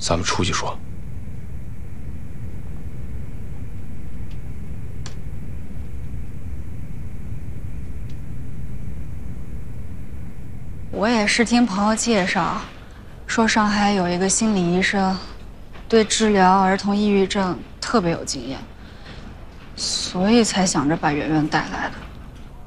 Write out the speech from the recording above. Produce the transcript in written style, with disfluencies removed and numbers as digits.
咱们出去说。 我也是听朋友介绍，说上海有一个心理医生，对治疗儿童抑郁症特别有经验，所以才想着把圆圆带来的。